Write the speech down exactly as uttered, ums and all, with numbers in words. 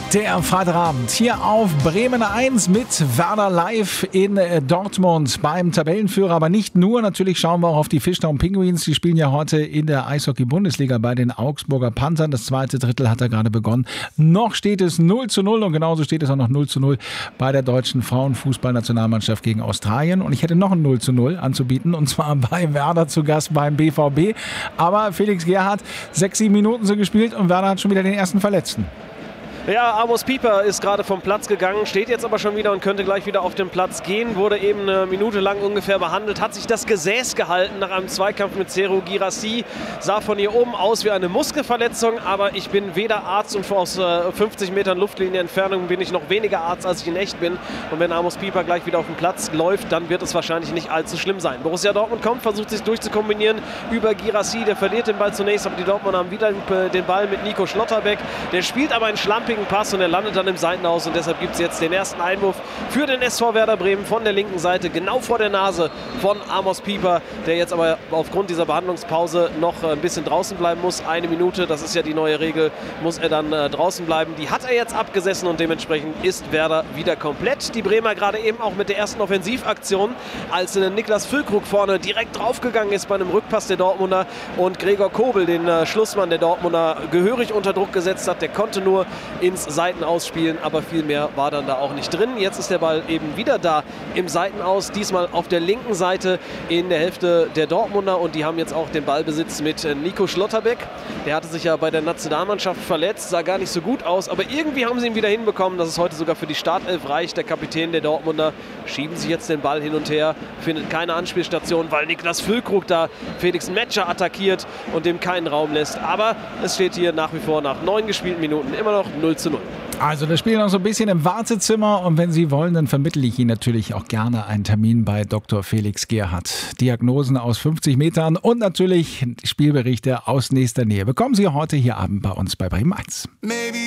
Der Freitagabend hier auf Bremen eins mit Werder live in Dortmund beim Tabellenführer. Aber nicht nur, natürlich schauen wir auch auf die Fischtown Penguins. Die spielen ja heute in der Eishockey-Bundesliga bei den Augsburger Panthern. Das zweite Drittel hat er gerade begonnen. Noch steht es null zu null und genauso steht es auch noch null zu null bei der deutschen Frauenfußballnationalmannschaft gegen Australien. Und ich hätte noch ein null zu null anzubieten und zwar bei Werder zu Gast beim B V B. Aber Felix Gerhardt, sechs, sieben Minuten so gespielt und Werder hat schon wieder den ersten Verletzten. Ja, Amos Pieper ist gerade vom Platz gegangen, steht jetzt aber schon wieder und könnte gleich wieder auf den Platz gehen. Wurde eben eine Minute lang ungefähr behandelt, hat sich das Gesäß gehalten nach einem Zweikampf mit Serhou Guirassy. Sah von hier oben aus wie eine Muskelverletzung, aber ich bin weder Arzt und aus fünfzig Metern Luftlinie Entfernung bin ich noch weniger Arzt, als ich in echt bin. Und wenn Amos Pieper gleich wieder auf den Platz läuft, dann wird es wahrscheinlich nicht allzu schlimm sein. Borussia Dortmund kommt, versucht sich durchzukombinieren über Guirassy. Der verliert den Ball zunächst, aber die Dortmunder haben wieder den Ball mit Nico Schlotterbeck. Der spielt aber einen schlampigen Pass und er landet dann im Seitenaus und deshalb gibt es jetzt den ersten Einwurf für den S V Werder Bremen von der linken Seite, genau vor der Nase von Amos Pieper, der jetzt aber aufgrund dieser Behandlungspause noch ein bisschen draußen bleiben muss. Eine Minute, das ist ja die neue Regel, muss er dann äh, draußen bleiben. Die hat er jetzt abgesessen und dementsprechend ist Werder wieder komplett. Die Bremer gerade eben auch mit der ersten Offensivaktion, als äh, Niklas Füllkrug vorne direkt draufgegangen ist bei einem Rückpass der Dortmunder und Gregor Kobel, den äh, Schlussmann der Dortmunder, gehörig unter Druck gesetzt hat. Der konnte nur ins Seitenaus spielen, aber viel mehr war dann da auch nicht drin. Jetzt ist der Ball eben wieder da im Seitenaus, diesmal auf der linken Seite in der Hälfte der Dortmunder und die haben jetzt auch den Ballbesitz mit Nico Schlotterbeck. Der hatte sich ja bei der Nationalmannschaft verletzt, sah gar nicht so gut aus, aber irgendwie haben sie ihn wieder hinbekommen, dass es heute sogar für die Startelf reicht. Der Kapitän der Dortmunder schieben sich jetzt den Ball hin und her, findet keine Anspielstation, weil Niklas Füllkrug da Felix Metscher attackiert und dem keinen Raum lässt. Aber es steht hier nach wie vor nach neun gespielten Minuten immer noch null zu null. Also das Spiel noch so ein bisschen im Wartezimmer und wenn Sie wollen, dann vermittle ich Ihnen natürlich auch gerne einen Termin bei Doktor Felix Gerhardt. Diagnosen aus fünfzig Metern und natürlich Spielberichte aus nächster Nähe bekommen Sie heute hier Abend bei uns bei Bremen eins.